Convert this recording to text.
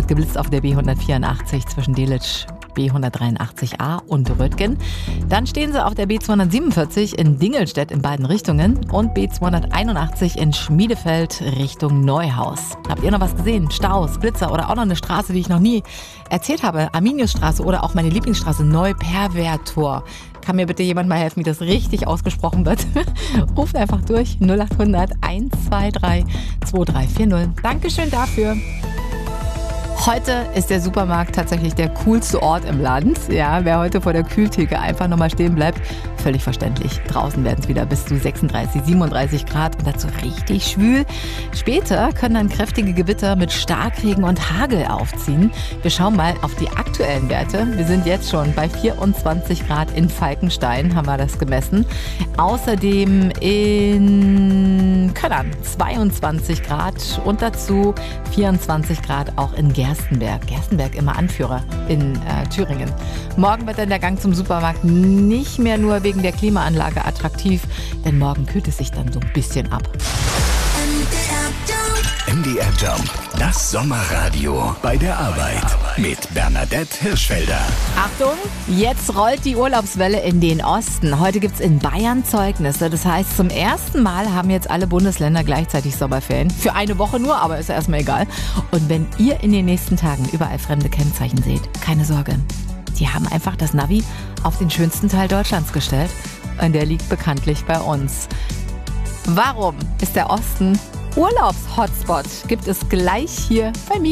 hat geblitzt auf der B184 zwischen Delitzsch B183a und Röttgen. Dann stehen sie auf der B247 in Dingelstedt in beiden Richtungen und B281 in Schmiedefeld Richtung Neuhaus. Habt ihr noch was gesehen? Staus, Blitzer oder auch noch eine Straße, die ich noch nie erzählt habe? Arminiusstraße oder auch meine Lieblingsstraße Neupervertor. Kann mir bitte jemand mal helfen, wie das richtig ausgesprochen wird? Ruft einfach durch 0800 123 2340. Dankeschön dafür. Heute ist der Supermarkt tatsächlich der coolste Ort im Land. Ja, wer heute vor der Kühltheke einfach nochmal stehen bleibt, völlig verständlich. Draußen werden es wieder bis zu 36, 37 Grad und dazu richtig schwül. Später können dann kräftige Gewitter mit Starkregen und Hagel aufziehen. Wir schauen mal auf die aktuellen Werte. Wir sind jetzt schon bei 24 Grad in Falkenstein, haben wir das gemessen. Außerdem in Köllern 22 Grad und dazu 24 Grad auch in Gerstenberg. Gerstenberg immer Anführer in Thüringen. Morgen wird dann der Gang zum Supermarkt nicht mehr nur wegen der Klimaanlage attraktiv, denn morgen kühlt es sich dann so ein bisschen ab. MDR Jump, das Sommerradio bei der Arbeit mit Bernadette Hirschfelder. Achtung, jetzt rollt die Urlaubswelle in den Osten. Heute gibt's in Bayern Zeugnisse. Das heißt, zum ersten Mal haben jetzt alle Bundesländer gleichzeitig Sommerferien. Für eine Woche nur, aber ist ja erstmal egal. Und wenn ihr in den nächsten Tagen überall fremde Kennzeichen seht, keine Sorge. Die haben einfach das Navi auf den schönsten Teil Deutschlands gestellt. Und der liegt bekanntlich bei uns. Warum ist der Osten Urlaubshotspot? Gibt es gleich hier bei mir.